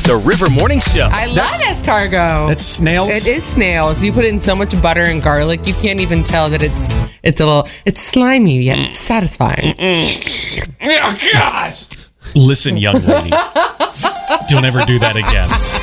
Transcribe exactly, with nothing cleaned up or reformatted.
The River Morning Show. I love escargot. It's snails. It is snails. You put it in so much butter and garlic, you can't even tell that it's it's a little. It's slimy yet it's satisfying. Oh, gosh. Listen, young lady. Don't ever do that again.